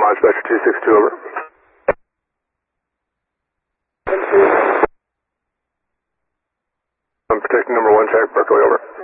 Launch Vector 262, over. I'm protecting number 1, check, Berkeley, over.